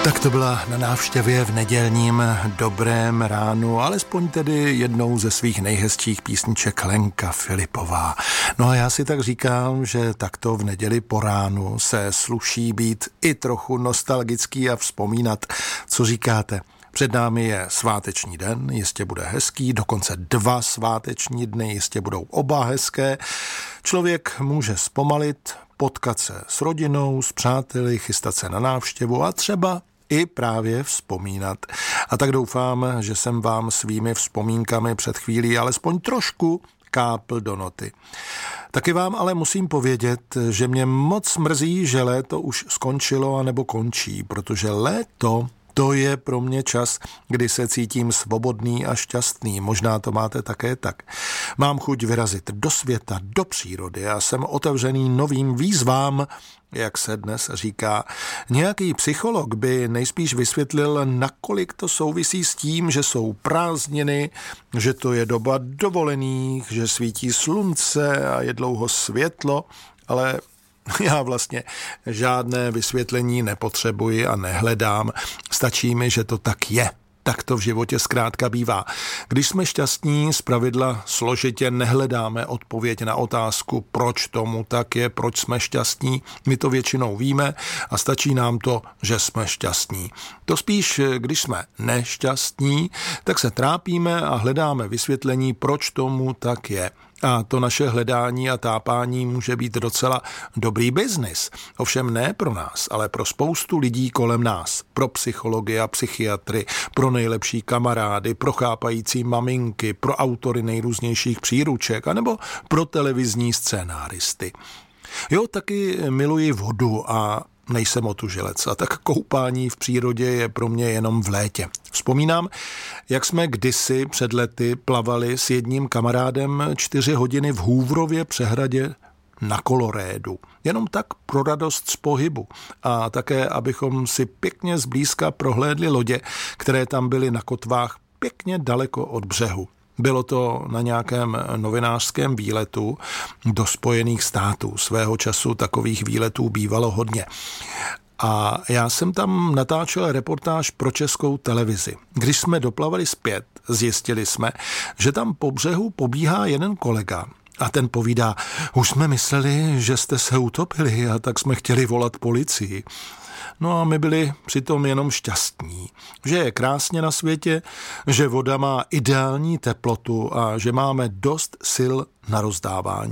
Tak to byla na návštěvě v nedělním Dobrém ránu, alespoň tedy jednou ze svých nejhezčích písniček Lenka Filipová. No a já si tak říkám, že takto v neděli po ránu se sluší být i trochu nostalgický a vzpomínat, co říkáte. Před námi je sváteční den, jistě bude hezký, dokonce 2 sváteční dny, jistě budou oba hezké. Člověk může zpomalit, potkat se s rodinou, s přáteli, chystat se na návštěvu a třeba i právě vzpomínat. A tak doufám, že jsem vám svými vzpomínkami před chvílí alespoň trošku kápl do noty. Taky vám ale musím povědět, že mě moc mrzí, že léto už skončilo anebo končí, protože léto to je pro mě čas, kdy se cítím svobodný a šťastný. Možná to máte také tak. Mám chuť vyrazit do světa, do přírody a jsem otevřený novým výzvám, jak se dnes říká. Nějaký psycholog by nejspíš vysvětlil, nakolik to souvisí s tím, že jsou prázdniny, že to je doba dovolených, že svítí slunce a je dlouho světlo, ale já vlastně žádné vysvětlení nepotřebuji a nehledám. Stačí mi, že to tak je. Tak to v životě zkrátka bývá. Když jsme šťastní, zpravidla složitě nehledáme odpověď na otázku, proč tomu tak je, proč jsme šťastní. My to většinou víme a stačí nám to, že jsme šťastní. To spíš, když jsme nešťastní, tak se trápíme a hledáme vysvětlení, proč tomu tak je. A to naše hledání a tápání může být docela dobrý biznis. Ovšem ne pro nás, ale pro spoustu lidí kolem nás. Pro psychology a psychiatry, pro nejlepší kamarády, pro chápající maminky, pro autory nejrůznějších příruček, anebo pro televizní scénáristy. Jo, taky miluji vodu a nejsem otužilec a tak koupání v přírodě je pro mě jenom v létě. Vzpomínám, jak jsme kdysi před lety plavali s jedním kamarádem 4 hodiny v Hůvrově přehradě na Kolorédu. Jenom tak pro radost z pohybu a také, abychom si pěkně zblízka prohlédli lodě, které tam byly na kotvách pěkně daleko od břehu. Bylo to na nějakém novinářském výletu do Spojených států. Svého času takových výletů bývalo hodně. A já jsem tam natáčel reportáž pro Českou televizi. Když jsme doplavali zpět, zjistili jsme, že tam po břehu pobíhá jeden kolega. A ten povídá, už jsme mysleli, že jste se utopili a tak jsme chtěli volat policii. No a my byli přitom jenom šťastní, že je krásně na světě, že voda má ideální teplotu a že máme dost sil na rozdávání.